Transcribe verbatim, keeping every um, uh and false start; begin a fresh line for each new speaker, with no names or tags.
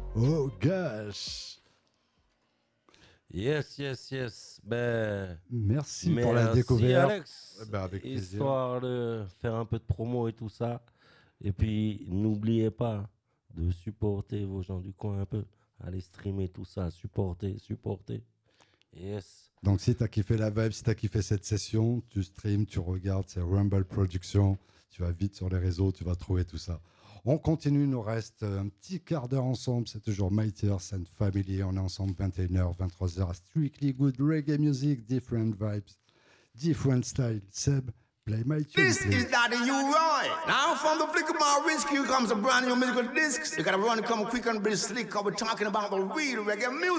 Oh gosh.
Yes, yes, yes. Ben,
merci pour la
merci
découverte.
Alex.
Ben, avec plaisir.
Histoire de faire un peu de promo et tout ça. Et puis, n'oubliez pas de supporter vos gens du coin un peu. Allez streamer tout ça. Supporter, supporter. Yes.
Donc, si tu as kiffé la vibe, si tu as kiffé cette session, tu streams, tu regardes, c'est Rumble Production. Tu vas vite sur les réseaux, tu vas trouver tout ça. On continue, il nous reste un petit quart d'heure ensemble. C'est toujours Mighty Earth and Family. On est ensemble vingt et une heures, vingt-trois heures. Strictly good reggae music, different vibes, different style. Seb, play my tune.
This
please.
is Daddy U-Roy. Now from the Flicker Bar Rescue comes a brand new musical disc. You gotta run, come quick and be slick, cause we're talking about the real reggae music.